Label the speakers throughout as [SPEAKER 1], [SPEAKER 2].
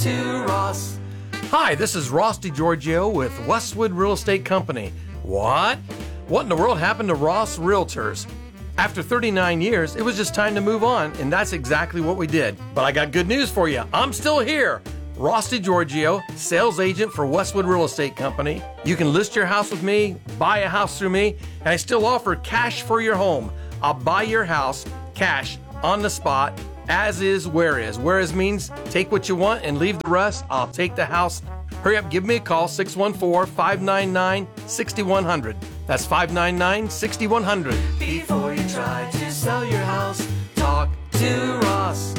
[SPEAKER 1] to Ross. Hi, this is Ross DiGiorgio with Westwood Real Estate Company. What? What in the world happened to Ross Realtors? After 39 years, it was just time to move on, and that's exactly what we did. But I got good news for you. I'm still here. Ross DiGiorgio, sales agent for Westwood Real Estate Company. You can list your house with me, buy a house through me, and I still offer cash for your home. I'll buy your house, cash, on the spot, as is, where is. Where is means take what you want and leave the rest. I'll take the house. Hurry up, give me a call, 614-599-6100. That's 599-6100. Before you try to sell your house, talk to Ross.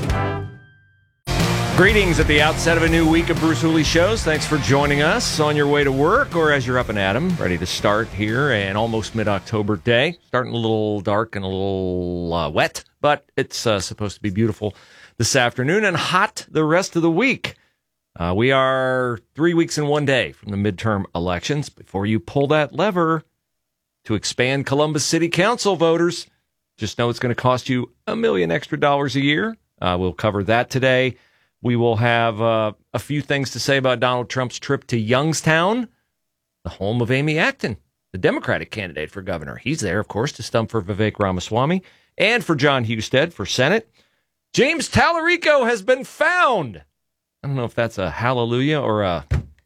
[SPEAKER 2] Greetings at the outset of a new week of Bruce Hooley shows. Thanks for joining us on your way to work or as you're up and at 'em, ready to start here an almost mid-October day. Starting a little dark and a little wet, but it's supposed to be beautiful this afternoon and hot the rest of the week. We are 3 weeks and 1 day from the midterm elections. Before you pull that lever to expand Columbus City Council voters, just know it's going to cost you $1 million extra a year. We'll cover that today. We will have a few things to say about Donald Trump's trip to Youngstown, the home of Amy Acton, the Democratic candidate for governor. He's there, of course, to stump for Vivek Ramaswamy and for John Husted for Senate. James Tallarico has been found. I don't know if that's a hallelujah or a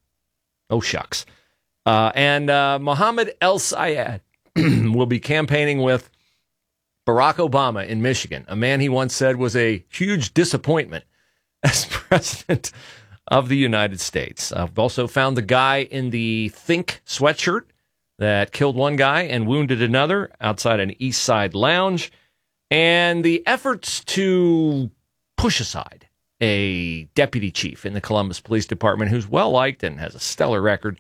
[SPEAKER 2] oh shucks. And Mohammed El-Sayed will be campaigning with Barack Obama in Michigan, a man he once said was a huge disappointment as president of the United States. I've also found the guy in the Think sweatshirt that killed one guy and wounded another outside an East Side lounge. And the efforts to push aside a deputy chief in the Columbus Police Department who's well-liked and has a stellar record,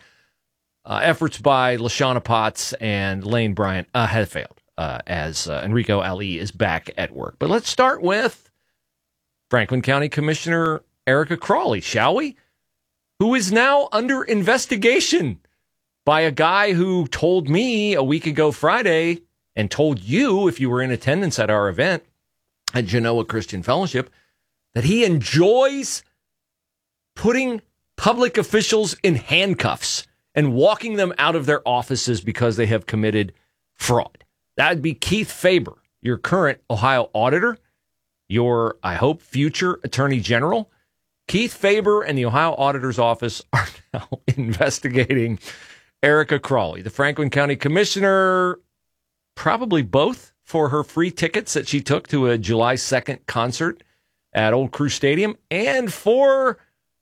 [SPEAKER 2] efforts by LaShawna Potts and Lane Bryant have failed as Enrico Ali is back at work. But let's start with Franklin County Commissioner Erica Crawley, shall we? Who is now under investigation by a guy who told me a week ago Friday and told you, if you were in attendance at our event at Genoa Christian Fellowship, that he enjoys putting public officials in handcuffs and walking them out of their offices because they have committed fraud. That'd be Keith Faber, your current Ohio auditor, your, I hope, future Attorney General. Keith Faber and the Ohio Auditor's Office are now investigating Erica Crawley, the Franklin County Commissioner, probably both for her free tickets that she took to a July 2nd concert at Old Crew Stadium, and for,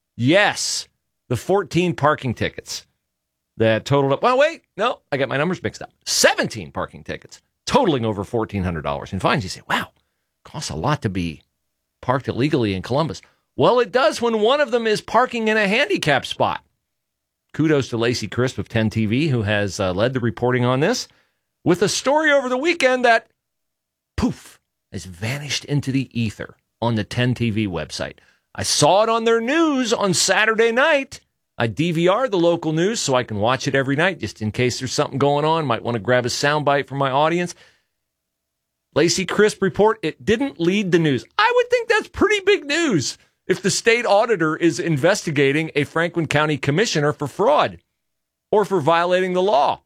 [SPEAKER 2] yes, the 14 parking tickets that totaled up. Well, wait, no, I got my numbers mixed up. 17 parking tickets totaling over $1,400 in fines. You say, wow, costs a lot to be parked illegally in Columbus. Well, it does when one of them is parking in a handicap spot. Kudos to Lacey Crisp of 10 TV, who has led the reporting on this, with a story over the weekend that, poof, has vanished into the ether on the 10 TV website. I saw it on their news on Saturday night. I DVR the local news so I can watch it every night, just in case there's something going on. Might want to grab a soundbite from my audience. Lacey Crisp report, it didn't lead the news. I would think that's pretty big news if the state auditor is investigating a Franklin County commissioner for fraud or for violating the law.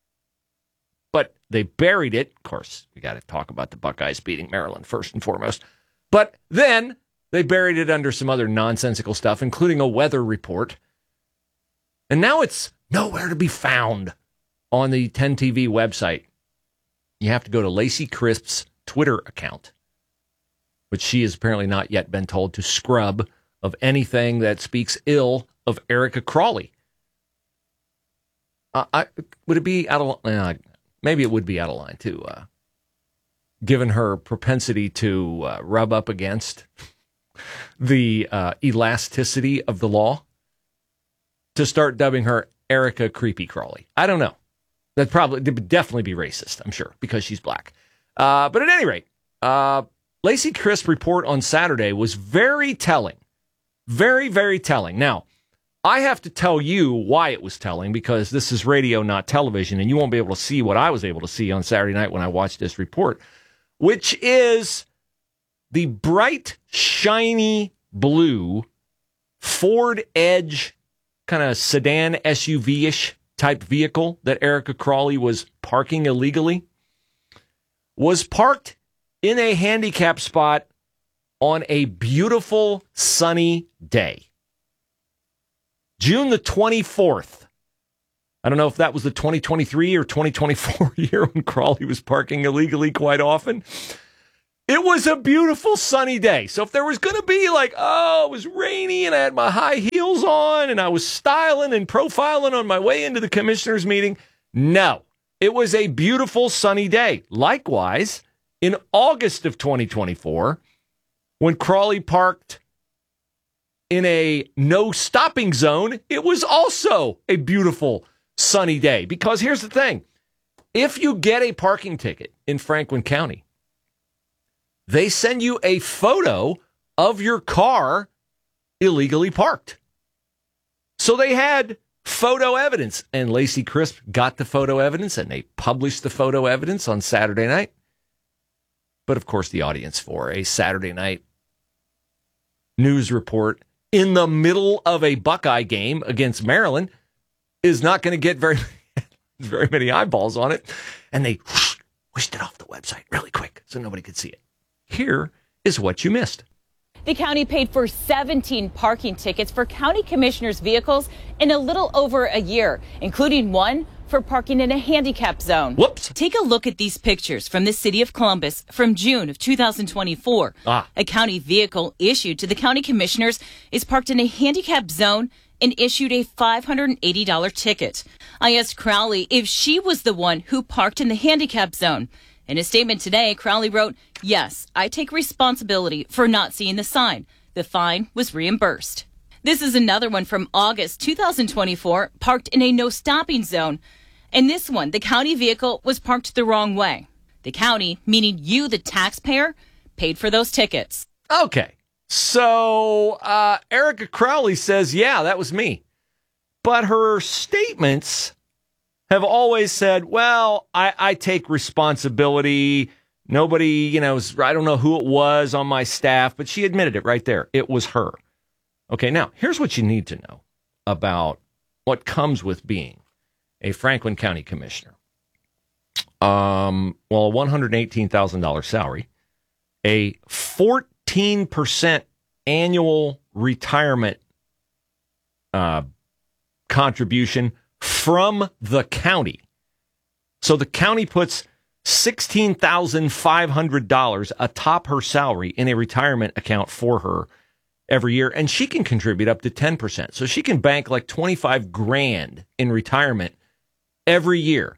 [SPEAKER 2] But they buried it. Of course, we got to talk about the Buckeyes beating Maryland first and foremost. But then they buried it under some other nonsensical stuff, including a weather report. And now it's nowhere to be found on the 10 TV website. You have to go to Lacey Crisp's Twitter account, which she has apparently not yet been told to scrub of anything that speaks ill of Erica Crawley. Would it be out of line? Maybe it would be out of line, too, given her propensity to rub up against the elasticity of the law, to start dubbing her Erica Creepy Crawley. I don't know. That would definitely be racist, I'm sure, because she's black. But at any rate, Lacey Crisp's report on Saturday was very telling. Very, very telling. Now, I have to tell you why it was telling, because this is radio, not television, and you won't be able to see what I was able to see on Saturday night when I watched this report, which is the bright, shiny blue Ford Edge, kind of sedan SUV-ish type vehicle that Erica Crawley was parking illegally, was parked in a handicap spot on a beautiful sunny day. June the 24th. I don't know if that was the 2023 or 2024 year when Crawley was parking illegally quite often. It was a beautiful sunny day. So if there was going to be like, it was rainy and I had my high heels on and I was styling and profiling on my way into the commissioners' meeting, no. It was a beautiful sunny day. Likewise, in August of 2024, when Crawley parked in a no stopping zone, it was also a beautiful sunny day. Because here's the thing. If you get a parking ticket in Franklin County, they send you a photo of your car illegally parked. So they had photo evidence, and Lacey Crisp got the photo evidence, and they published the photo evidence on Saturday night. But, of course, the audience for a Saturday night news report in the middle of a Buckeye game against Maryland is not going to get very many eyeballs on it. And they whooshed it off the website really quick so nobody could see it. Here is what you missed.
[SPEAKER 3] The county paid for 17 parking tickets for county commissioners' vehicles in a little over a year, including one for parking in a handicap zone.
[SPEAKER 2] Whoops.
[SPEAKER 3] Take a look at these pictures from the city of Columbus from June of 2024. A county vehicle issued to the county commissioners is parked in a handicap zone and issued a $580 ticket. I asked Crawley if she was the one who parked in the handicap zone. In a statement today, Crawley wrote, "Yes, I take responsibility for not seeing the sign. The fine was reimbursed." This is another one from August 2024, parked in a no-stopping zone. In this one, the county vehicle was parked the wrong way. The county, meaning you, the taxpayer, paid for those tickets.
[SPEAKER 2] Okay. So Erica Crawley says, yeah, that was me. But her statements have always said, well, I take responsibility. Nobody, I don't know who it was on my staff, but she admitted it right there. It was her. Okay, now, here's what you need to know about what comes with being a Franklin County commissioner. A $118,000 salary, a 14% annual retirement contribution from the county. So the county puts $16,500 atop her salary in a retirement account for her every year, and she can contribute up to 10%. So she can bank like $25,000 in retirement every year.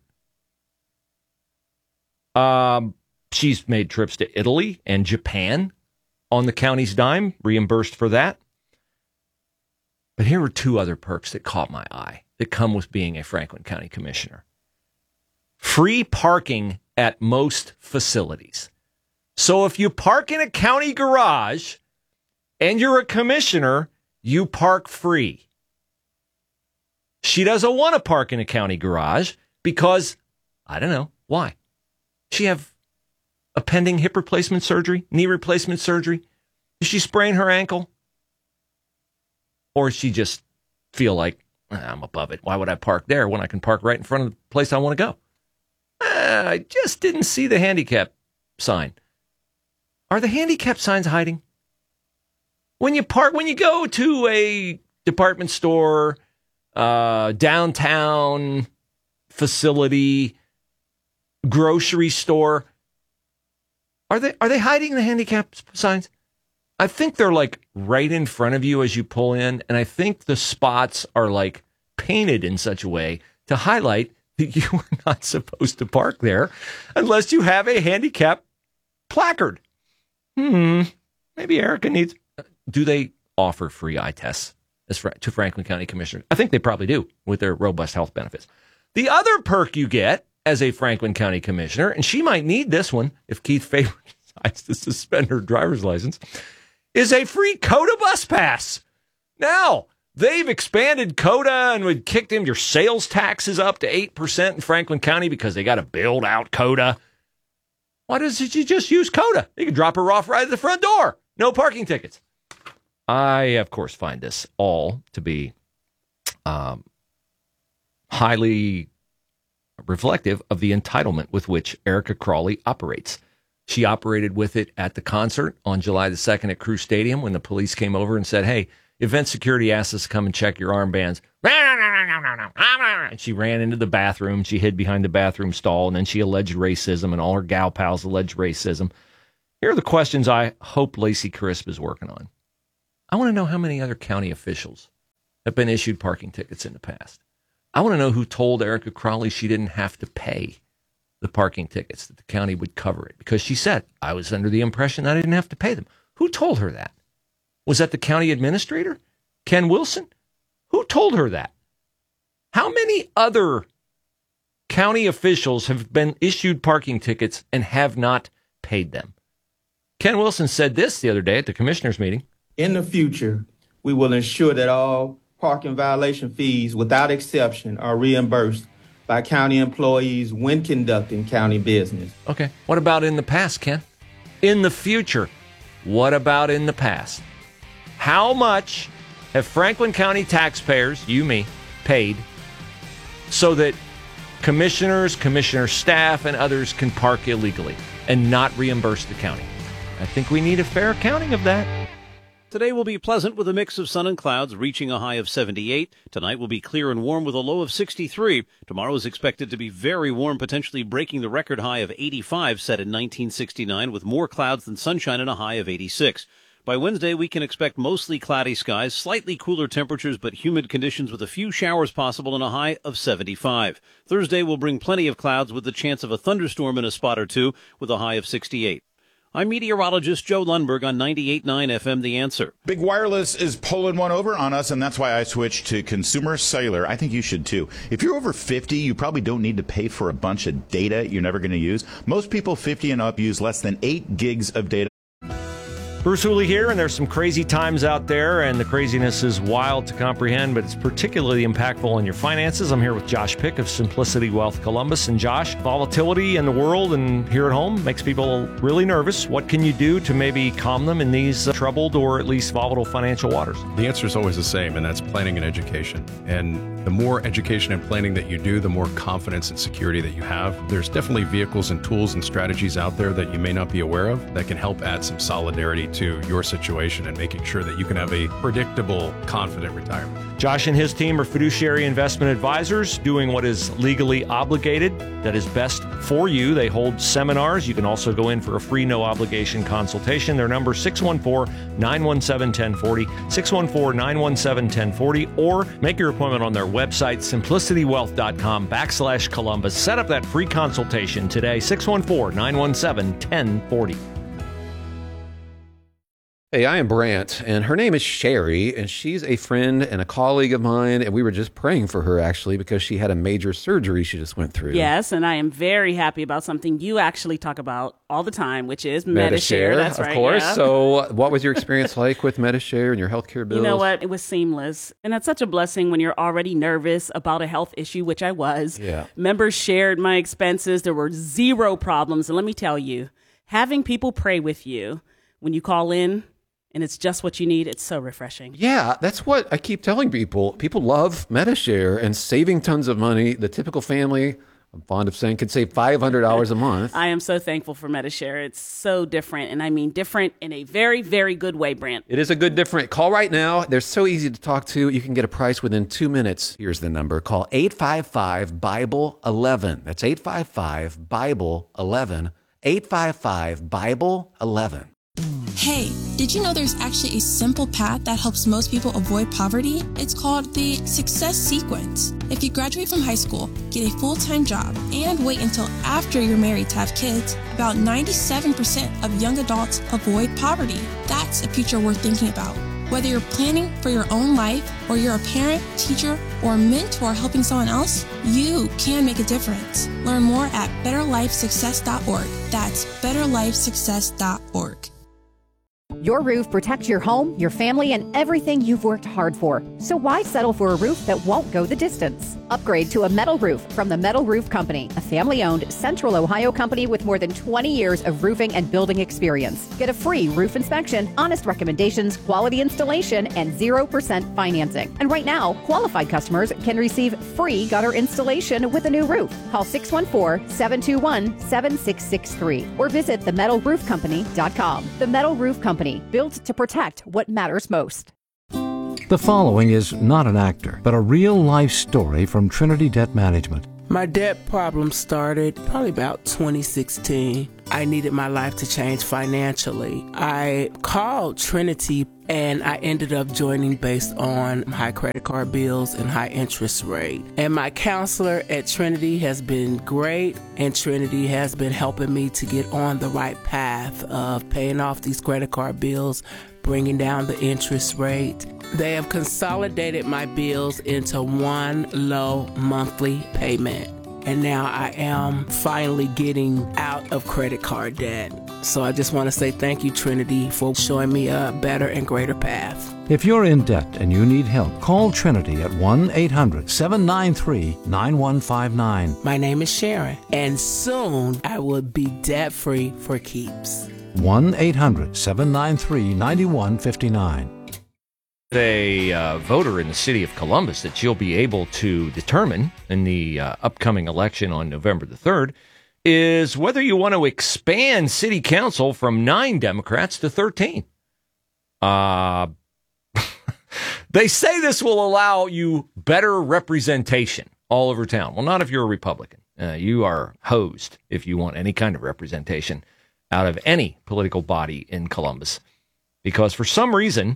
[SPEAKER 2] She's made trips to Italy and Japan on the county's dime, reimbursed for that. But here are two other perks that caught my eye that come with being a Franklin County commissioner. Free parking at most facilities. So if you park in a county garage and you're a commissioner, you park free. She doesn't want to park in a county garage because, I don't know, why? She have a pending hip replacement surgery, knee replacement surgery? Does she sprain her ankle? Or does she just feel like, I'm above it. Why would I park there when I can park right in front of the place I want to go? I just didn't see the handicap sign. Are the handicap signs hiding? When you go to a department store, downtown facility, grocery store, are they hiding the handicap signs? I think they're like right in front of you as you pull in, and I think the spots are like painted in such a way to highlight that you are not supposed to park there unless you have a handicap placard. Maybe Erica needs... Do they offer free eye tests to Franklin County commissioners? I think they probably do with their robust health benefits. The other perk you get as a Franklin County commissioner, and she might need this one if Keith Faber decides to suspend her driver's license, is a free COTA bus pass. Now, they've expanded COTA and we kicked your sales taxes up to 8% in Franklin County because they got to build out COTA. Why doesn't you just use COTA? You can drop her off right at the front door. No parking tickets. I, of course, find this all to be highly reflective of the entitlement with which Erica Crawley operates. She operated with it at the concert on July the 2nd at Crew Stadium when the police came over and said, hey, event security asked us to come and check your armbands. And she ran into the bathroom. She hid behind the bathroom stall, and then she alleged racism, and all her gal pals alleged racism. Here are the questions I hope Lacey Crisp is working on. I want to know how many other county officials have been issued parking tickets in the past. I want to know who told Erica Crawley she didn't have to pay the parking tickets, that the county would cover it, because she said, I was under the impression I didn't have to pay them. Who told her that? Was that the county administrator, Ken Wilson? Who told her that? How many other county officials have been issued parking tickets and have not paid them? Ken Wilson said this the other day at the commissioners' meeting.
[SPEAKER 4] In the future, we will ensure that all parking violation fees, without exception, are reimbursed by county employees when conducting county business.
[SPEAKER 2] Okay. What about in the past, Ken? In the future, what about in the past? How much have Franklin County taxpayers, you, me, paid so that commissioners, commissioner staff, and others can park illegally and not reimburse the county? I think we need a fair accounting of that.
[SPEAKER 5] Today will be pleasant with a mix of sun and clouds, reaching a high of 78. Tonight will be clear and warm with a low of 63. Tomorrow is expected to be very warm, potentially breaking the record high of 85 set in 1969, with more clouds than sunshine and a high of 86. By Wednesday, we can expect mostly cloudy skies, slightly cooler temperatures, but humid conditions with a few showers possible and a high of 75. Thursday will bring plenty of clouds with the chance of a thunderstorm in a spot or two with a high of 68. I'm meteorologist Joe Lundberg on 98.9 FM The Answer.
[SPEAKER 6] Big Wireless is pulling one over on us, and that's why I switched to Consumer Cellular. I think you should too. If you're over 50, you probably don't need to pay for a bunch of data you're never going to use. Most people 50 and up use less than 8 gigs of data.
[SPEAKER 2] Bruce Hooley here, and there's some crazy times out there, and the craziness is wild to comprehend, but it's particularly impactful on your finances. I'm here with Josh Pick of Simplicity Wealth Columbus. And Josh, volatility in the world and here at home makes people really nervous. What can you do to maybe calm them in these troubled or at least volatile financial waters?
[SPEAKER 7] The answer is always the same, and that's planning and education. And the more education and planning that you do, the more confidence and security that you have. There's definitely vehicles and tools and strategies out there that you may not be aware of that can help add some solidarity to your situation and making sure that you can have a predictable, confident retirement.
[SPEAKER 2] Josh and his team are fiduciary investment advisors doing what is legally obligated, that is best for you. They hold seminars. You can also go in for a free, no-obligation consultation. Their number is 614-917-1040, 614-917-1040, or make your appointment on their website, simplicitywealth.com/Columbus. Set up that free consultation today, 614-917-1040.
[SPEAKER 8] Hey, I am Brant, and her name is Sherry, and she's a friend and a colleague of mine, and we were just praying for her, actually, because she had a major surgery she just went through.
[SPEAKER 9] Yes, and I am very happy about something you actually talk about all the time, which is Medi-Share. That's right,
[SPEAKER 8] of course.
[SPEAKER 9] Yeah.
[SPEAKER 8] So what was your experience like with Medi-Share and your healthcare bills?
[SPEAKER 9] You know what? It was seamless, and that's such a blessing when you're already nervous about a health issue, which I was.
[SPEAKER 8] Yeah.
[SPEAKER 9] Members shared my expenses. There were zero problems, and let me tell you, having people pray with you when you call in, and it's just what you need, it's so refreshing.
[SPEAKER 8] Yeah, that's what I keep telling people. People love Medi-Share and saving tons of money. The typical family, I'm fond of saying, could save $500 a month.
[SPEAKER 9] I am so thankful for Medi-Share. It's so different, and I mean different in a very, very good way, Brant.
[SPEAKER 8] It is a good different. Call right now. They're so easy to talk to. You can get a price within 2 minutes. Here's the number. Call 855-BIBLE-11. That's 855-BIBLE-11. 855-BIBLE-11.
[SPEAKER 10] Hey, did you know there's actually a simple path that helps most people avoid poverty? It's called the Success Sequence. If you graduate from high school, get a full-time job, and wait until after you're married to have kids, about 97% of young adults avoid poverty. That's a future worth thinking about. Whether you're planning for your own life, or you're a parent, teacher, or mentor helping someone else, you can make a difference. Learn more at betterlifesuccess.org. That's betterlifesuccess.org.
[SPEAKER 11] Your roof protects your home, your family, and everything you've worked hard for. So why settle for a roof that won't go the distance? Upgrade to a metal roof from the Metal Roof Company, a family-owned Central Ohio company with more than 20 years of roofing and building experience. Get a free roof inspection, honest recommendations, quality installation, and 0% financing. And right now, qualified customers can receive free gutter installation with a new roof. Call 614-721-7663 or visit themetalroofcompany.com. The Metal Roof Company, built to protect what matters most.
[SPEAKER 12] The following is not an actor, but a real-life story from Trinity Debt Management.
[SPEAKER 13] My debt problem started probably about 2016. I needed my life to change financially. I called Trinity and I ended up joining based on high credit card bills and high interest rate. And my counselor at Trinity has been great, and Trinity has been helping me to get on the right path of paying off these credit card bills, bringing down the interest rate. They have consolidated my bills into one low monthly payment. And now I am finally getting out of credit card debt. So I just want to say thank you, Trinity, for showing me a better and greater path.
[SPEAKER 12] If you're in debt and you need help, call Trinity at 1-800-793-9159.
[SPEAKER 13] My name is Sharon, and soon I will be debt-free for keeps.
[SPEAKER 12] 1-800-793-9159.
[SPEAKER 2] A voter in the city of Columbus that you'll be able to determine in the upcoming election on November the 3rd is whether you want to expand city council from 9 Democrats to 13. They say this will allow you better representation all over town. Well, not if you're a Republican. You are hosed if you want any kind of representation out of any political body in Columbus. Because for some reason,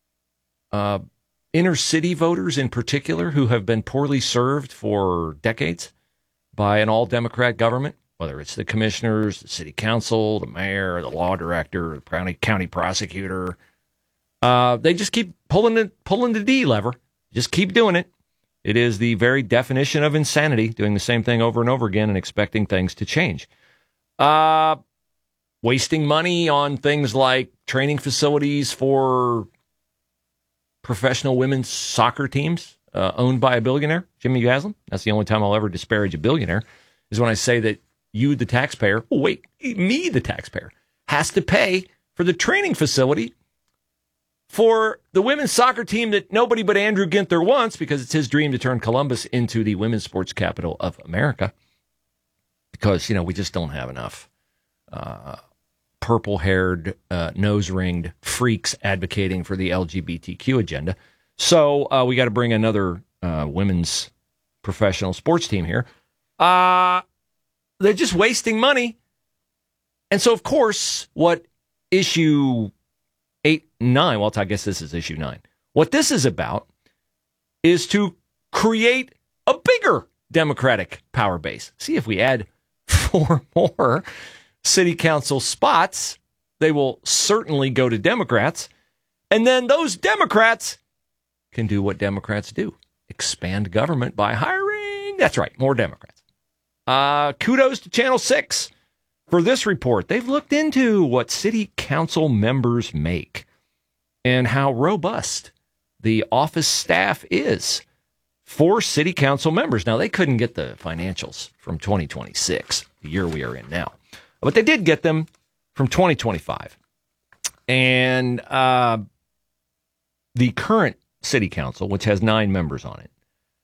[SPEAKER 2] inner city voters in particular who have been poorly served for decades by an all-Democrat government, whether it's the commissioners, the city council, the mayor, the law director, the county prosecutor, they just keep pulling the D lever. Just keep doing it. It is the very definition of insanity, doing the same thing over and over again and expecting things to change. Wasting money on things like training facilities for professional women's soccer teams owned by a billionaire, Jimmy Haslam. That's the only time I'll ever disparage a billionaire, is when I say that you, the taxpayer, me, the taxpayer, has to pay for the training facility for the women's soccer team that nobody but Andrew Ginther wants, because it's his dream to turn Columbus into the women's sports capital of America. Because, we just don't have enough purple-haired, nose-ringed freaks advocating for the LGBTQ agenda. So we got to bring another women's professional sports team here. They're just wasting money. And so, of course, what issue 8 and 9, well, I guess this is issue 9. What this is about is to create a bigger Democratic power base. See, if we add 4 more city council spots, they will certainly go to Democrats. And then those Democrats can do what Democrats do: expand government by hiring. That's right, more Democrats. Kudos to Channel 6 for this report. They've looked into what city council members make and how robust the office staff is for city council members. Now, they couldn't get the financials from 2026, the year we are in now, but they did get them from 2025. And the current city council, which has 9 members on it,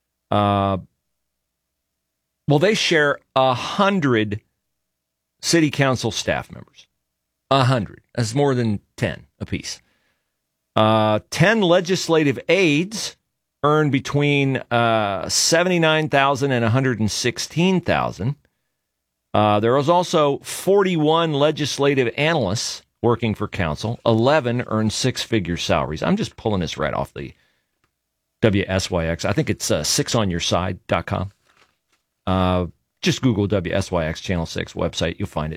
[SPEAKER 2] they share 100 city council staff members. 100. That's more than 10 apiece. 10 legislative aides earn between $79,000 and $116,000. There is also 41 legislative analysts working for council. 11 earn 6-figure salaries. I'm just pulling this right off the WSYX. I think it's sixonyourside.com. Just Google WSYX Channel 6 website. You'll find it.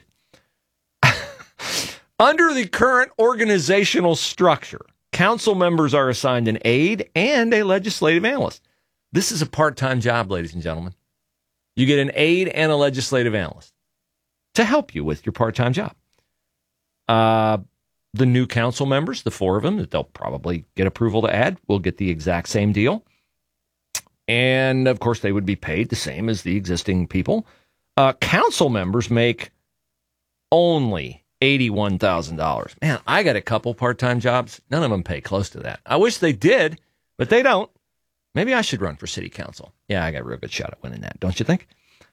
[SPEAKER 2] Under the current organizational structure, council members are assigned an aide and a legislative analyst. This is a part-time job, ladies and gentlemen. You get an aide and a legislative analyst to help you with your part-time job. the new council members, the 4 of them, that they'll probably get approval to add, will get the exact same deal. And, of course, they would be paid the same as the existing people. Council members make only $81,000. Man, I got a couple part-time jobs. None of them pay close to that. I wish they did, but they don't. Maybe I should run for city council. Yeah, I got a real good shot at winning that, don't you think?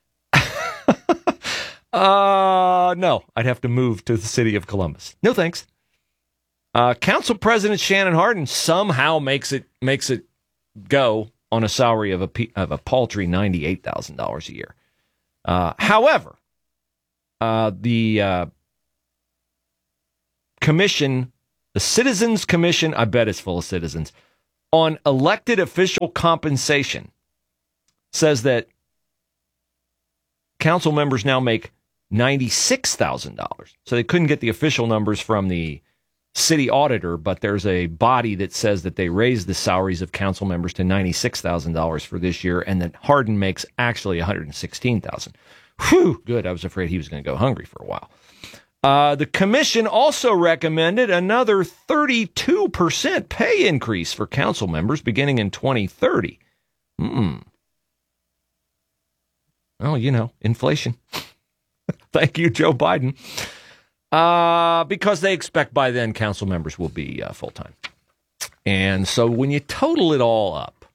[SPEAKER 2] No, I'd have to move to the city of Columbus. No thanks. Council President Shannon Hardin somehow makes it go on a salary of a paltry $98,000 a year. However, the commission, the Citizens Commission, I bet it's full of citizens, on elected official compensation, says that council members now make $96,000. So they couldn't get the official numbers from the city auditor, but there's a body that says that they raised the salaries of council members to $96,000 for this year, and that Hardin makes actually $116,000. Whew, good. I was afraid he was going to go hungry for a while. The commission also recommended another 32% pay increase for council members beginning in 2030. Well, you know, inflation. Thank you, Joe Biden. Because they expect by then council members will be full-time. And so when you total it all up,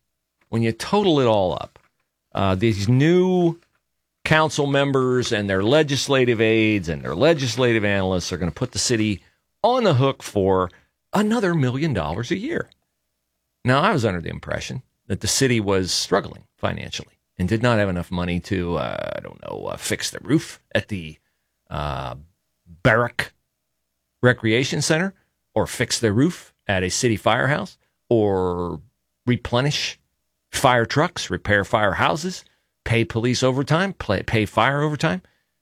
[SPEAKER 2] these new council members and their legislative aides and their legislative analysts are going to put the city on the hook for another $1 million a year. Now, I was under the impression that the city was struggling financially and did not have enough money to, fix the roof at the Barrack Recreation Center, or fix the roof at a city firehouse, or replenish fire trucks, repair firehouses, pay police overtime, pay fire overtime.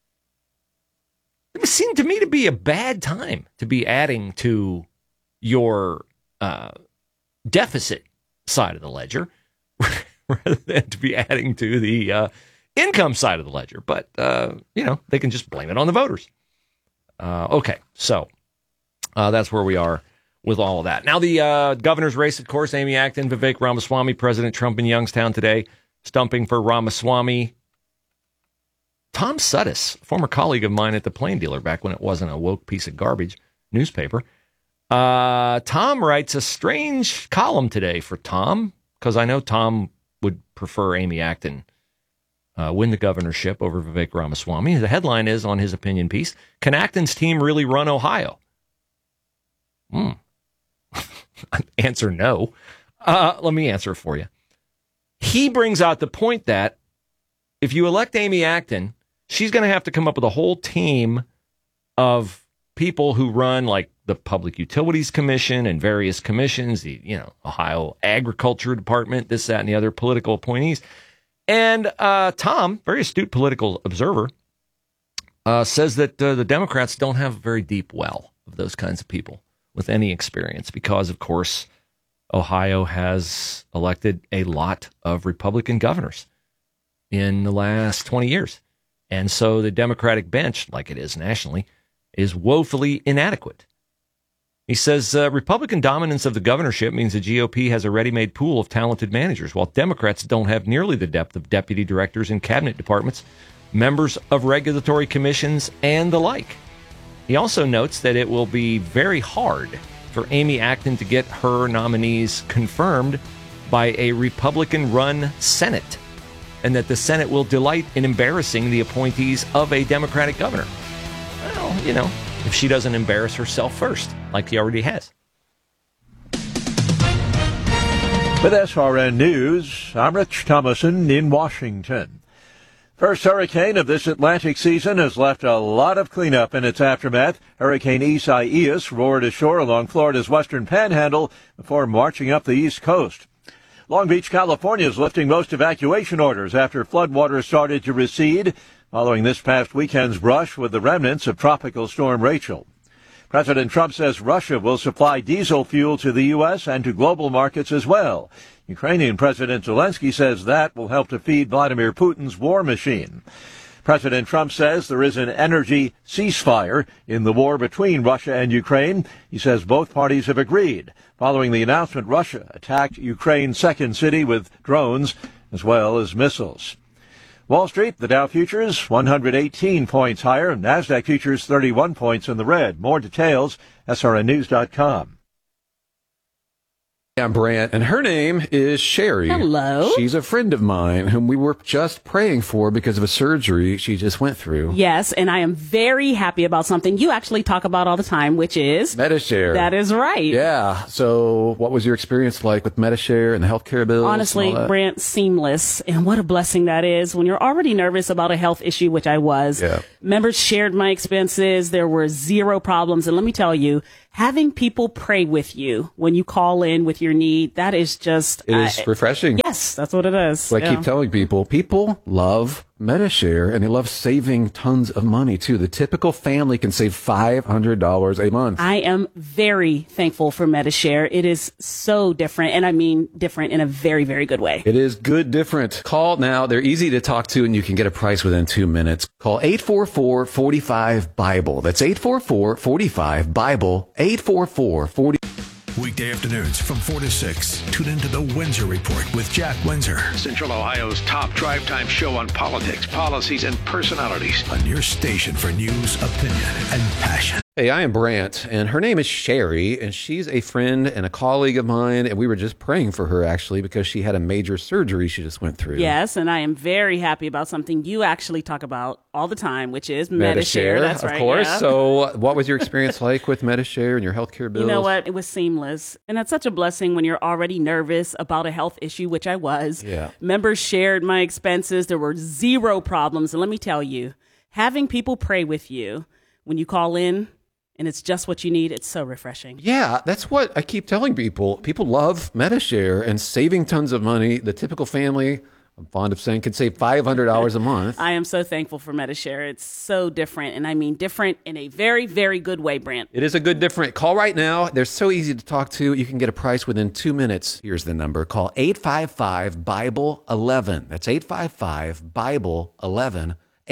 [SPEAKER 2] It seemed to me to be a bad time to be adding to your deficit side of the ledger rather than to be adding to the income side of the ledger. But, they can just blame it on the voters. Okay, so that's where we are with all of that. Now, the governor's race, of course, Amy Acton, Vivek Ramaswamy, President Trump in Youngstown today, stumping for Ramaswamy. Tom Suttis, former colleague of mine at the Plain Dealer back when it wasn't a woke piece of garbage newspaper. Tom writes a strange column today for Tom, because I know Tom would prefer Amy Acton win the governorship over Vivek Ramaswamy. The headline is, on his opinion piece, "Can Acton's team really run Ohio?" Answer no. Let me answer for you. He brings out the point that if you elect Amy Acton, she's going to have to come up with a whole team of people who run, like, the Public Utilities Commission and various commissions, the Ohio Agriculture Department, this, that, and the other political appointees. And Tom, very astute political observer, says that the Democrats don't have a very deep well of those kinds of people with any experience because, of course, Ohio has elected a lot of Republican governors in the last 20 years. And so the Democratic bench, like it is nationally, is woefully inadequate. He says Republican dominance of the governorship means the GOP has a ready-made pool of talented managers, while Democrats don't have nearly the depth of deputy directors in cabinet departments, members of regulatory commissions, and the like. He also notes that it will be very hard for Amy Acton to get her nominees confirmed by a Republican-run Senate, and that the Senate will delight in embarrassing the appointees of a Democratic governor. Well, if she doesn't embarrass herself first, like he already has.
[SPEAKER 14] With SRN News, I'm Rich Thomason in Washington. First hurricane of this Atlantic season has left a lot of cleanup in its aftermath. Hurricane Isaias roared ashore along Florida's western panhandle before marching up the east coast. Long Beach, California is lifting most evacuation orders after floodwaters started to recede following this past weekend's brush with the remnants of Tropical Storm Rachel. President Trump says Russia will supply diesel fuel to the U.S. and to global markets as well. Ukrainian President Zelensky says that will help to feed Vladimir Putin's war machine. President Trump says there is an energy ceasefire in the war between Russia and Ukraine. He says both parties have agreed. Following the announcement, Russia attacked Ukraine's second city with drones as well as missiles. Wall Street, the Dow futures 118 points higher, NASDAQ futures 31 points in the red. More details, srnnews.com.
[SPEAKER 8] I'm Brant, and her name is Sherry.
[SPEAKER 9] Hello.
[SPEAKER 8] She's a friend of mine whom we were just praying for because of a surgery she just went through.
[SPEAKER 9] Yes, and I am very happy about something you actually talk about all the time, which is
[SPEAKER 8] Medi-Share.
[SPEAKER 9] That is right.
[SPEAKER 8] Yeah. So what was your experience like with Medi-Share and the healthcare bills?
[SPEAKER 9] Honestly, Brant, seamless. And what a blessing that is when you're already nervous about a health issue, which I was.
[SPEAKER 8] Yeah.
[SPEAKER 9] Members shared my expenses. There were zero problems. And let me tell you, having people pray with you when you call in with your need, that is just...
[SPEAKER 8] It is refreshing.
[SPEAKER 9] Yes, that's what it is.
[SPEAKER 8] So I keep telling people love Medi-Share, and they love saving tons of money, too. The typical family can save $500 a month.
[SPEAKER 9] I am very thankful for Medi-Share. It is so different, and I mean different in a very, very good way.
[SPEAKER 8] It is good different. Call now. They're easy to talk to, and you can get a price within 2 minutes. Call 844-45-BIBLE. That's 844-45-BIBLE. 844-40.
[SPEAKER 15] Weekday afternoons from 4 to 6. Tune into The Windsor Report with Jack Windsor.
[SPEAKER 16] Central Ohio's top drive time show on politics, policies, and personalities.
[SPEAKER 15] On your station for news, opinion, and passion.
[SPEAKER 8] Hey, I am Brant, and her name is Sherry, and she's a friend and a colleague of mine, and we were just praying for her, actually, because she had a major surgery she just went through.
[SPEAKER 9] Yes, and I am very happy about something you actually talk about all the time, which is Medi-Share. That's right.
[SPEAKER 8] Of course.
[SPEAKER 9] Yeah.
[SPEAKER 8] So what was your experience like with Medi-Share and your healthcare bills?
[SPEAKER 9] You know what? It was seamless. And that's such a blessing when you're already nervous about a health issue, which I was.
[SPEAKER 8] Yeah.
[SPEAKER 9] Members shared my expenses. There were zero problems. And let me tell you, having people pray with you when you call in, and it's just what you need, it's so refreshing.
[SPEAKER 8] Yeah, that's what I keep telling people. People love Medi-Share and saving tons of money. The typical family, I'm fond of saying, could save $500 a month.
[SPEAKER 9] I am so thankful for Medi-Share. It's so different, and I mean different in a very, very good way, Brant.
[SPEAKER 8] It is a good different. Call right now. They're so easy to talk to. You can get a price within 2 minutes. Here's the number. Call 855-BIBLE-11. That's 855-BIBLE-11.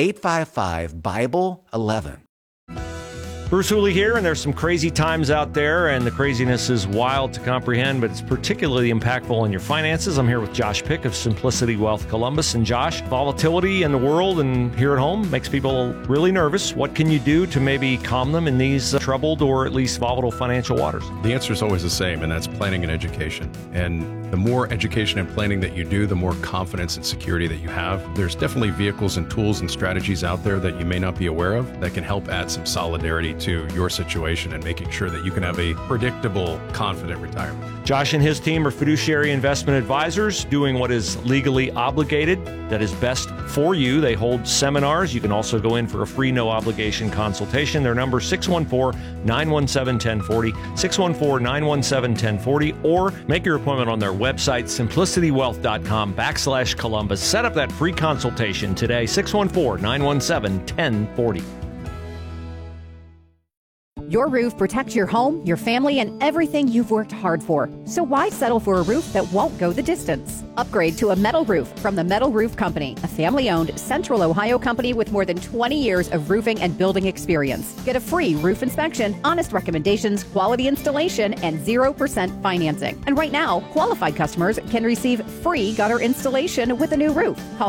[SPEAKER 8] 855-BIBLE-11.
[SPEAKER 2] Bruce Hooley here, and there's some crazy times out there, and the craziness is wild to comprehend, but it's particularly impactful on your finances. I'm here with Josh Pick of Simplicity Wealth Columbus. And Josh, volatility in the world and here at home makes people really nervous. What can you do to maybe calm them in these troubled or at least volatile financial waters?
[SPEAKER 7] The answer is always the same, and that's planning and education. And the more education and planning that you do, the more confidence and security that you have. There's definitely vehicles and tools and strategies out there that you may not be aware of that can help add some solidarity to your situation and making sure that you can have a predictable, confident retirement.
[SPEAKER 2] Josh and his team are fiduciary investment advisors doing what is legally obligated, that is best for you. They hold seminars. You can also go in for a free, no-obligation consultation. Their number is 614-917-1040, 614-917-1040, or make your appointment on their website, simplicitywealth.com/Columbus. Set up that free consultation today, 614-917-1040.
[SPEAKER 11] Your roof protects your home, your family, and everything you've worked hard for. So why settle for a roof that won't go the distance? Upgrade to a metal roof from the Metal Roof Company, a family-owned Central Ohio company with more than 20 years of roofing and building experience. Get a free roof inspection, honest recommendations, quality installation, and 0% financing. And right now, qualified customers can receive free gutter installation with a new roof. Call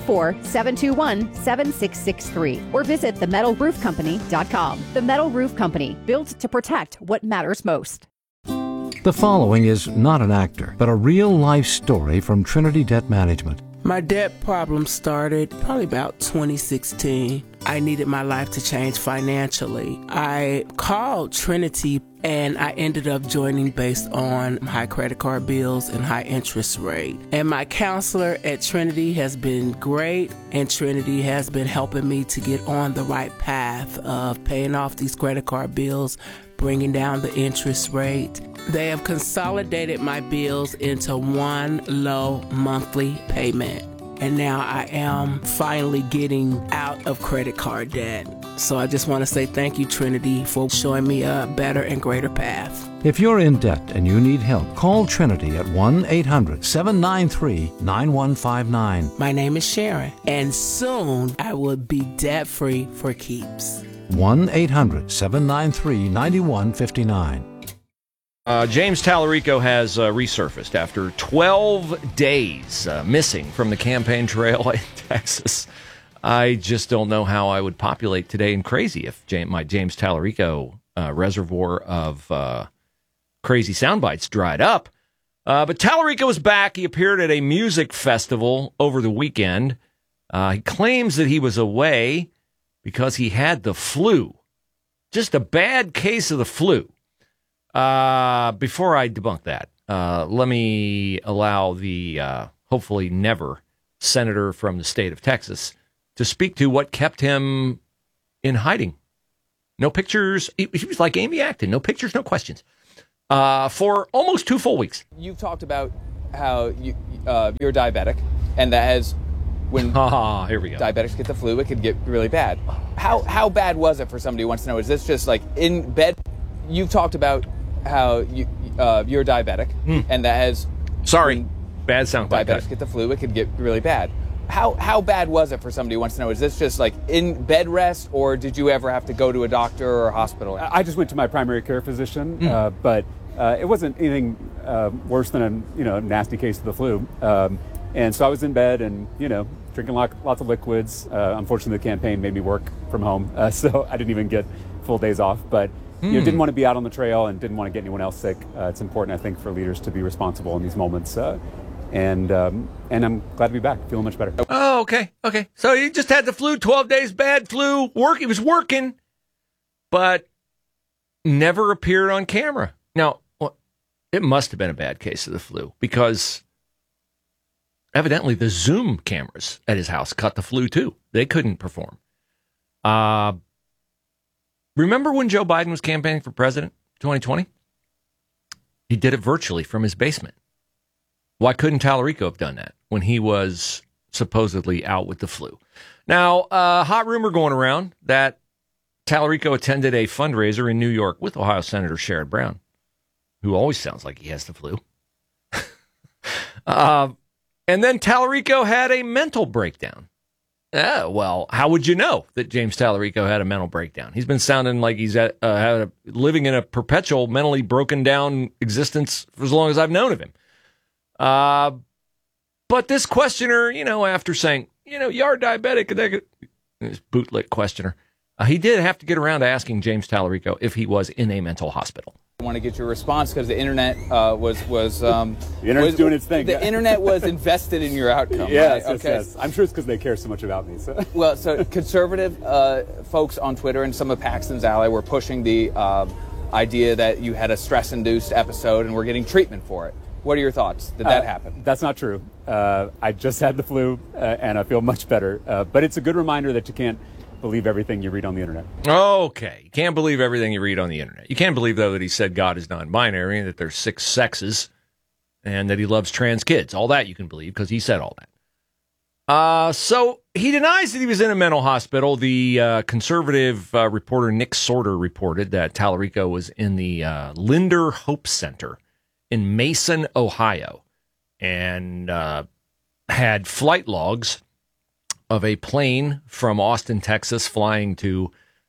[SPEAKER 11] 614-721-7663 or visit themetalroofcompany.com. The Metal Roof Company, built to protect what matters most.
[SPEAKER 12] The following is not an actor, but a real-life story from Trinity Debt Management.
[SPEAKER 13] My debt problem started probably about 2016. I needed my life to change financially. I called Trinity and I ended up joining based on high credit card bills and high interest rate. And my counselor at Trinity has been great, and Trinity has been helping me to get on the right path of paying off these credit card bills, bringing down the interest rate. They have consolidated my bills into one low monthly payment. And now I am finally getting out of credit card debt. So I just want to say thank you, Trinity, for showing me a better and greater path.
[SPEAKER 12] If you're in debt and you need help, call Trinity at 1-800-793-9159.
[SPEAKER 13] My name is Sharon, and soon I will be debt-free for keeps.
[SPEAKER 12] 1-800-793-9159.
[SPEAKER 2] James Tallarico has resurfaced after 12 days missing from the campaign trail in Texas. I just don't know how I would populate Today in Crazy if my James Tallarico reservoir of crazy sound bites dried up. But Tallarico is back. He appeared at a music festival over the weekend. He claims that he was away because he had the flu. Just a bad case of the flu. Before I debunk that, let me allow the hopefully never senator from the state of Texas to speak to what kept him in hiding. No pictures. He was like Amy Acton. No pictures, no questions. For almost 2 full weeks.
[SPEAKER 17] You've talked about how you're diabetic, and that has, when
[SPEAKER 2] here we go.
[SPEAKER 17] Diabetics get the flu, it could get really bad. How bad was it for somebody who wants to know? Is this just like in bed? You've talked about how you're diabetic, and that has.
[SPEAKER 2] Sorry, bad sound.
[SPEAKER 17] Diabetics get the flu, it could get really bad. How bad was it for somebody who wants to know? Is this just like in bed rest, or did you ever have to go to a doctor or a hospital?
[SPEAKER 18] I just went to my primary care physician, but it wasn't anything worse than a nasty case of the flu. And so I was in bed and drinking lots of liquids. Unfortunately, the campaign made me work from home, so I didn't even get full days off. But didn't want to be out on the trail and didn't want to get anyone else sick. It's important, I think, for leaders to be responsible in these moments. And I'm glad to be back, feeling much better.
[SPEAKER 2] Oh, okay. So he just had the flu, 12 days, bad flu, he was working, but never appeared on camera. Now, it must have been a bad case of the flu because evidently the Zoom cameras at his house caught the flu too. They couldn't perform. Remember when Joe Biden was campaigning for president, 2020? He did it virtually from his basement. Why couldn't Tallarico have done that when he was supposedly out with the flu? Now, hot rumor going around that Tallarico attended a fundraiser in New York with Ohio Senator Sherrod Brown, who always sounds like he has the flu. And then Tallarico had a mental breakdown. Well, how would you know that James Tallarico had a mental breakdown? He's been sounding like he's living in a perpetual mentally broken down existence for as long as I've known of him. But this questioner, after saying, you are diabetic, this bootlick questioner, he did have to get around to asking James Tallarico if he was in a mental hospital.
[SPEAKER 17] I want to get your response because the internet was
[SPEAKER 18] the internet's doing its thing.
[SPEAKER 17] The internet was invested in your outcome.
[SPEAKER 18] Yes,
[SPEAKER 17] right?
[SPEAKER 18] yes. I'm sure it's because they care so much about me. So.
[SPEAKER 17] Well, so conservative folks on Twitter and some of Paxton's ally were pushing the idea that you had a stress-induced episode and were getting treatment for it. What are your thoughts? Did that happen?
[SPEAKER 18] That's not true. I just had the flu and I feel much better. But it's a good reminder that you can't believe everything you read on the internet.
[SPEAKER 2] Okay. You can't believe everything you read on the internet. You can't believe, though, that he said God is non-binary and that there's 6 sexes and that he loves trans kids. All that you can believe because he said all that. So he denies that he was in a mental hospital. The conservative reporter Nick Sorter reported that Tallarico was in the Linder Hope Center in Mason, Ohio, and had flight logs of a plane from Austin, Texas, flying to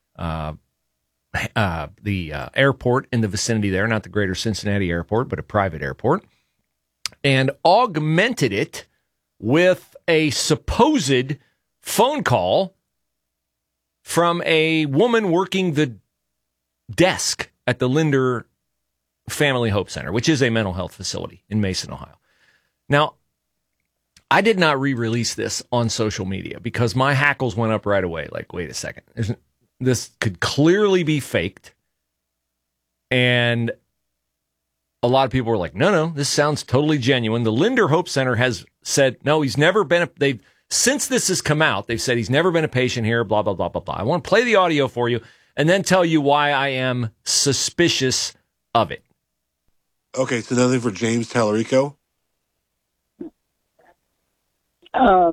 [SPEAKER 2] the airport in the vicinity there, not the greater Cincinnati airport, but a private airport, and augmented it with a supposed phone call from a woman working the desk at the Linder Family Hope Center, which is a mental health facility in Mason, Ohio. Now, I did not re-release this on social media because my hackles went up right away. Like, wait a second. This could clearly be faked. And a lot of people were like, no, this sounds totally genuine. The Linder Hope Center has said, no, he's never been, since this has come out, they've said he's never been a patient here, blah, blah, blah, blah, blah. I want to play the audio for you and then tell you why I am suspicious of it.
[SPEAKER 19] Okay, so nothing for James Tallarico?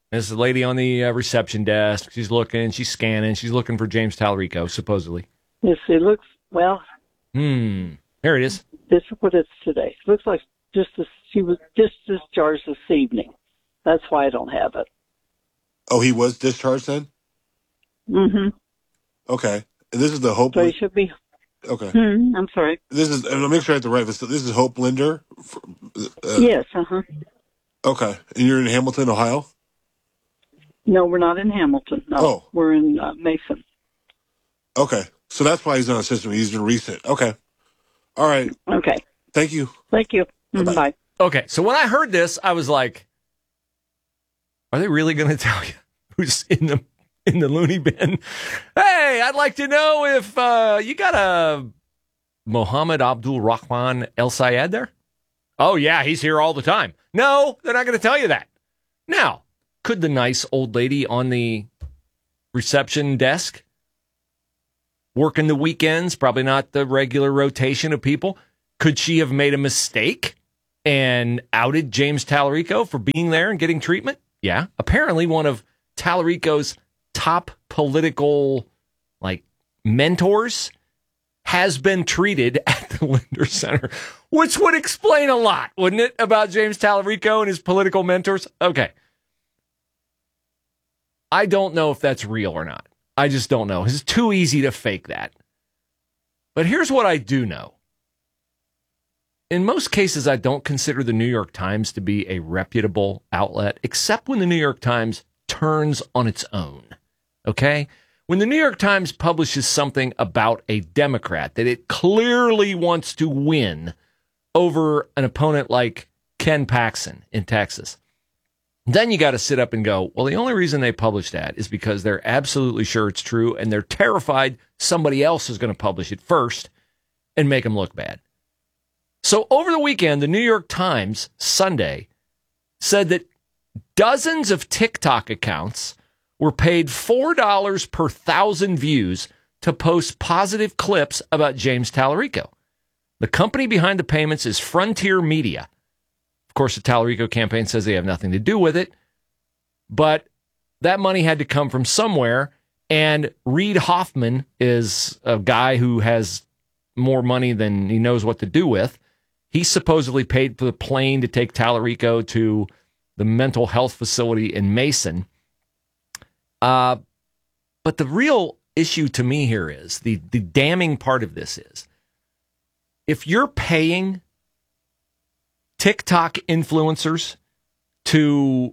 [SPEAKER 2] There's a lady on the reception desk. She's looking, she's scanning, she's looking for James Tallarico, supposedly.
[SPEAKER 20] Yes, it looks, well.
[SPEAKER 2] Here it is.
[SPEAKER 20] This is what it's today. It looks like she was just discharged this evening. That's why I don't have it.
[SPEAKER 19] Oh, he was discharged then?
[SPEAKER 20] Mm-hmm.
[SPEAKER 19] Okay. And this is the Hope.
[SPEAKER 20] So he should be.
[SPEAKER 19] Okay.
[SPEAKER 20] I'm sorry.
[SPEAKER 19] This is. I'll make sure I have the right. This is Hope Linder.
[SPEAKER 20] Yes. Uh-huh.
[SPEAKER 19] Okay. And you're in Hamilton, Ohio?
[SPEAKER 20] No, we're not in Hamilton. No,
[SPEAKER 19] Oh.
[SPEAKER 20] We're in Mason.
[SPEAKER 19] Okay. So that's why he's on the system. He's been recent. Okay. All right.
[SPEAKER 20] Okay.
[SPEAKER 19] Thank you.
[SPEAKER 20] Thank you. Bye.
[SPEAKER 2] Okay, so when I heard this, I was like, are they really going to tell you who's in the loony bin? Hey, I'd like to know if you got a Mohammed Abdul Rahman El Sayed there? Oh, yeah, he's here all the time. No, they're not going to tell you that. Now, could the nice old lady on the reception desk working the weekends, probably not the regular rotation of people, could she have made a mistake and outed James Tallarico for being there and getting treatment? Yeah. Apparently one of Tallarico's top political mentors has been treated at the Linder Center, which would explain a lot, wouldn't it, about James Tallarico and his political mentors? Okay. I don't know if that's real or not. I just don't know. It's too easy to fake that. But here's what I do know. In most cases, I don't consider the New York Times to be a reputable outlet, except when the New York Times turns on its own. Okay? When the New York Times publishes something about a Democrat that it clearly wants to win over an opponent like Ken Paxton in Texas, then you got to sit up and go, well, the only reason they publish that is because they're absolutely sure it's true and they're terrified somebody else is going to publish it first and make them look bad. So over the weekend, the New York Times, Sunday, said that dozens of TikTok accounts were paid $4 per 1,000 views to post positive clips about James Tallarico. The company behind the payments is Frontier Media. Of course, the Tallarico campaign says they have nothing to do with it, but that money had to come from somewhere, and Reid Hoffman is a guy who has more money than he knows what to do with. He supposedly paid for the plane to take Tallarico to the mental health facility in Mason. But the real issue to me here is, the damning part of this is, if you're paying TikTok influencers to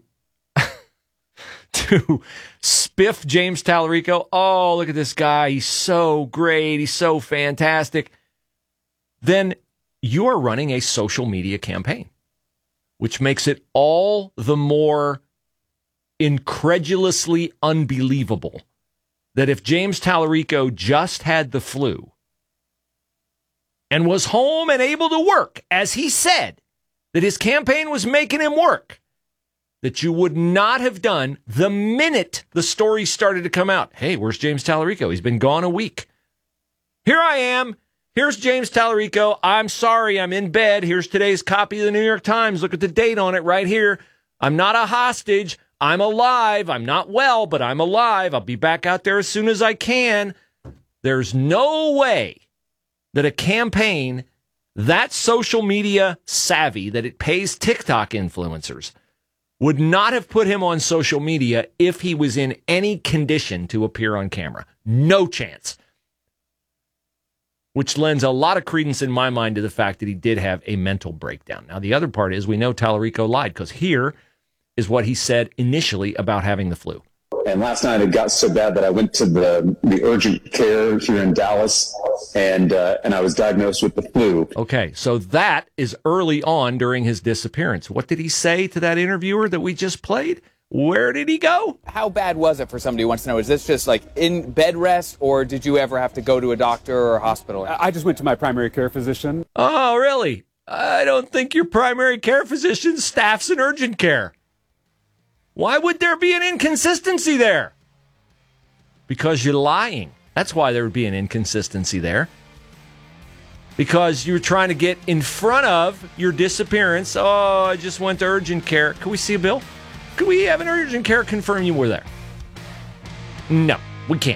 [SPEAKER 2] spiff James Tallarico, oh, look at this guy, he's so great, he's so fantastic, then you're running a social media campaign, which makes it all the more incredulously unbelievable that if James Tallarico just had the flu and was home and able to work, as he said, that his campaign was making him work, that you would not have done the minute the story started to come out. Hey, where's James Tallarico? He's been gone a week. Here I am. Here's James Tallarico. I'm sorry, I'm in bed. Here's today's copy of the New York Times. Look at the date on it right here. I'm not a hostage. I'm alive. I'm not well, but I'm alive. I'll be back out there as soon as I can. There's no way that a campaign that social media savvy, that it pays TikTok influencers, would not have put him on social media if he was in any condition to appear on camera. No chance. Which lends a lot of credence in my mind to the fact that he did have a mental breakdown. Now, the other part is we know Tallarico lied, because here is what he said initially about having the flu.
[SPEAKER 21] And last night it got so bad that I went to the urgent care here in Dallas, and I was diagnosed with the flu.
[SPEAKER 2] Okay, so that is early on during his disappearance. What did he say to that interviewer that we just played? Where did he go?
[SPEAKER 17] How bad was it for somebody who wants to know? Is this just like in bed rest, or did you ever have to go to a doctor or a hospital?
[SPEAKER 18] I just went to my primary care physician.
[SPEAKER 2] Oh, really? I don't think your primary care physician staffs in urgent care. Why would there be an inconsistency there? Because you're lying. That's why there would be an inconsistency there. Because you're trying to get in front of your disappearance. Oh, I just went to urgent care. Can we see a bill? Could we have an urgent care confirm you were there? No, we can't.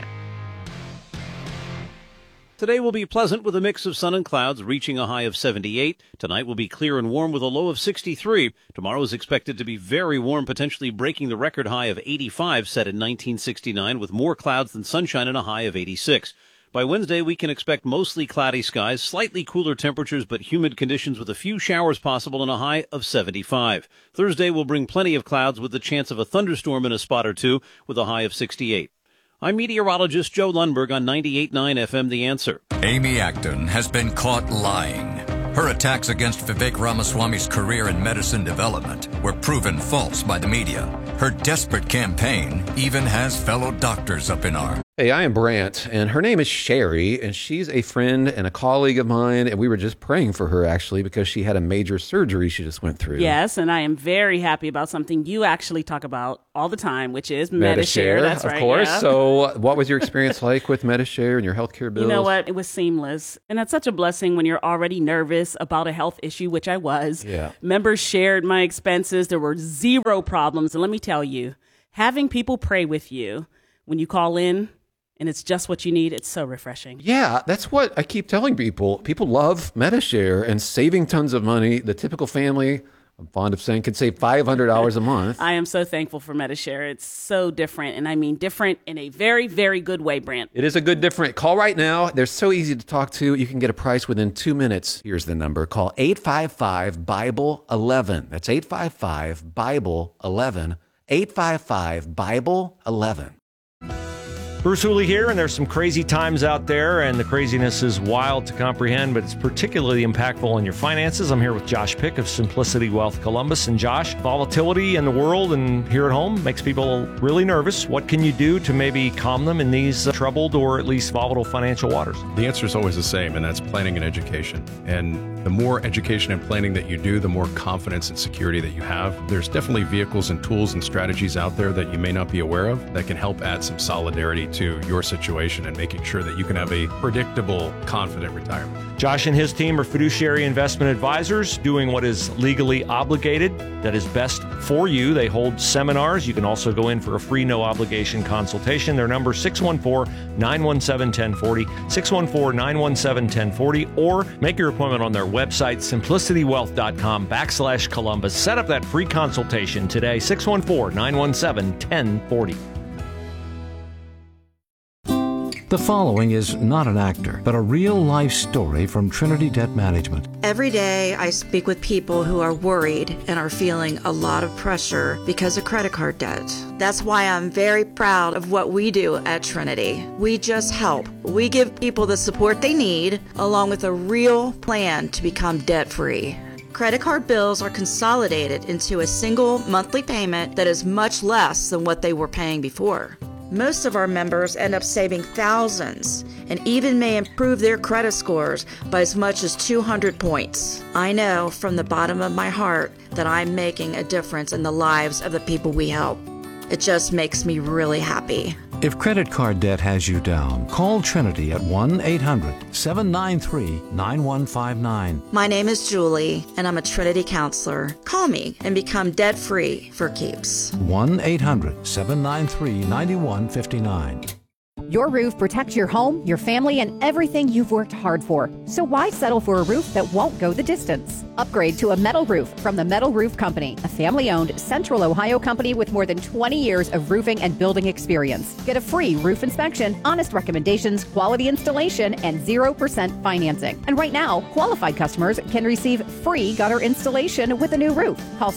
[SPEAKER 5] Today will be pleasant with a mix of sun and clouds, reaching a high of 78. Tonight will be clear and warm with a low of 63. Tomorrow is expected to be very warm, potentially breaking the record high of 85 set in 1969, with more clouds than sunshine and a high of 86. By Wednesday, we can expect mostly cloudy skies, slightly cooler temperatures, but humid conditions with a few showers possible and a high of 75. Thursday will bring plenty of clouds with the chance of a thunderstorm in a spot or two with a high of 68. I'm meteorologist Joe Lundberg on 98.9 FM The Answer.
[SPEAKER 1] Amy Acton has been caught lying. Her attacks against Vivek Ramaswamy's career in medicine development were proven false by the media. Her desperate campaign even has fellow doctors up in arms.
[SPEAKER 8] Hey, I am Brant, and her name is Sherry, and she's a friend and a colleague of mine, and we were just praying for her, actually, because she had a major surgery she just went through.
[SPEAKER 9] Yes, and I am very happy about something you actually talk about all the time, which is Medi-Share. That's right,
[SPEAKER 8] of course.
[SPEAKER 9] Yeah.
[SPEAKER 8] So what was your experience like with Medi-Share and your healthcare bills?
[SPEAKER 9] You know what? It was seamless. And that's such a blessing when you're already nervous about a health issue, which I was.
[SPEAKER 8] Yeah.
[SPEAKER 9] Members shared my expenses. There were zero problems. And let me tell you, having people pray with you when you call in, and it's just what you need, it's so refreshing.
[SPEAKER 8] Yeah, that's what I keep telling people. People love Medi-Share and saving tons of money. The typical family, I'm fond of saying, could save $500 a month.
[SPEAKER 9] I am so thankful for Medi-Share. It's so different, and I mean different in a very, very good way, Brant.
[SPEAKER 8] It is a good different. Call right now. They're so easy to talk to. You can get a price within 2 minutes. Here's the number. Call 855-BIBLE-11. That's 855-BIBLE-11. 855-BIBLE-11.
[SPEAKER 2] Bruce Hooley here, and there's some crazy times out there, and the craziness is wild to comprehend, but it's particularly impactful on your finances. I'm here with Josh Pick of Simplicity Wealth Columbus. And Josh, volatility in the world and here at home makes people really nervous. What can you do to maybe calm them in these troubled or at least volatile financial waters?
[SPEAKER 7] The answer is always the same, and that's planning and education. And the more education and planning that you do, the more confidence and security that you have. There's definitely vehicles and tools and strategies out there that you may not be aware of that can help add some solidarity to your situation and making sure that you can have a predictable, confident retirement.
[SPEAKER 2] Josh and his team are fiduciary investment advisors doing what is legally obligated, that is best for you. They hold seminars. You can also go in for a free, no-obligation consultation. Their number is 614-917-1040, 614-917-1040, or make your appointment on their website, simplicitywealth.com/Columbus. Set up that free consultation today, 614-917-1040.
[SPEAKER 12] The following is not an actor, but a real-life story from Trinity Debt Management.
[SPEAKER 22] Every day I speak with people who are worried and are feeling a lot of pressure because of credit card debt. That's why I'm very proud of what we do at Trinity. We just help. We give people the support they need, along with a real plan to become debt-free. Credit card bills are consolidated into a single monthly payment that is much less than what they were paying before. Most of our members end up saving thousands and even may improve their credit scores by as much as 200 points. I know from the bottom of my heart that I'm making a difference in the lives of the people we help. It just makes me really happy.
[SPEAKER 12] If credit card debt has you down, call Trinity at 1-800-793-9159.
[SPEAKER 22] My name is Julie, and I'm a Trinity counselor. Call me and become debt-free for keeps.
[SPEAKER 12] 1-800-793-9159.
[SPEAKER 11] Your roof protects your home, your family, and everything you've worked hard for. So why settle for a roof that won't go the distance? Upgrade to a metal roof from the Metal Roof Company, a family-owned Central Ohio company with more than 20 years of roofing and building experience. Get a free roof inspection, honest recommendations, quality installation, and 0% financing. And right now, qualified customers can receive free gutter installation with a new roof. Call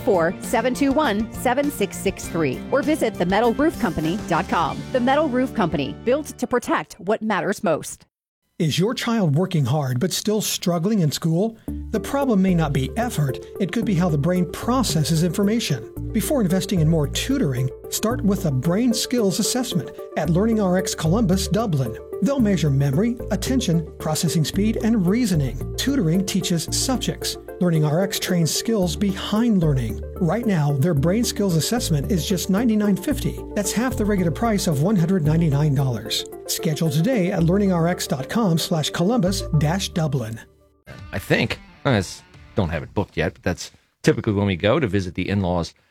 [SPEAKER 11] 614-721-7663 or visit themetalroofcompany.com. The Metal Roof Company, built to protect what matters most.
[SPEAKER 23] Is your child working hard but still struggling in school? The problem may not be effort, it could be how the brain processes information. Before investing in more tutoring, start with a brain skills assessment at LearningRx Columbus, Dublin. They'll measure memory, attention, processing speed, and reasoning. Tutoring teaches subjects. LearningRx trains skills behind learning. Right now, their brain skills assessment is just $99.50. That's half the regular price of $199. Schedule today at learningrx.com/Columbus-Dublin.
[SPEAKER 2] I think. I don't have it booked yet, but that's typically when we go to visit the in-laws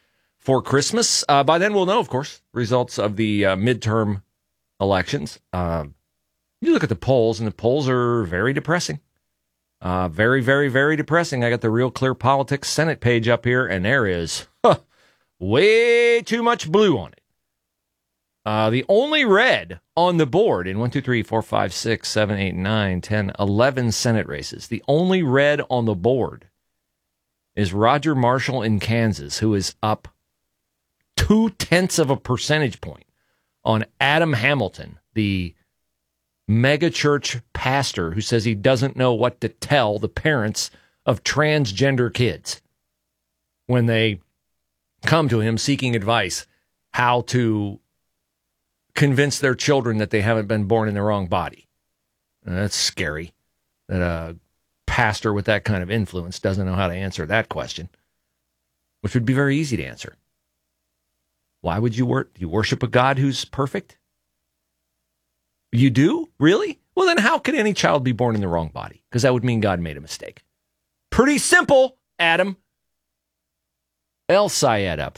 [SPEAKER 2] for Christmas. By then, we'll know, of course, results of the midterm elections. You look at the polls, and the polls are very depressing. Very, very, very depressing. I got the Real Clear Politics Senate page up here, and there is way too much blue on it. The only red on the board in 1, 2, 3, 4, 5, 6, 7, 8, 9, 10, 11 Senate races, the only red on the board is Roger Marshall in Kansas, who is up 0.2 of a percentage point on Adam Hamilton, the megachurch pastor who says he doesn't know what to tell the parents of transgender kids when they come to him seeking advice how to convince their children that they haven't been born in the wrong body. That's scary that a pastor with that kind of influence doesn't know how to answer that question, which would be very easy to answer. Why would you worship a God who's perfect? You do? Really? Well, then how could any child be born in the wrong body? Because that would mean God made a mistake. Pretty simple, Adam. El Sayed up